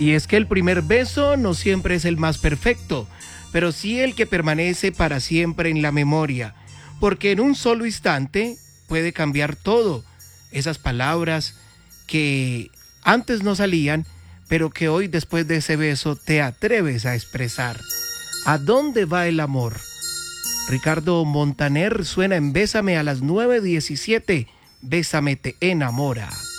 Y es que el primer beso no siempre es el más perfecto, pero sí el que permanece para siempre en la memoria, porque en un solo instante puede cambiar todo. Esas palabras que antes no salían, pero que hoy después de ese beso te atreves a expresar. ¿A dónde va el amor? Ricardo Montaner suena en Bésame a las 9:17. Bésame te enamora.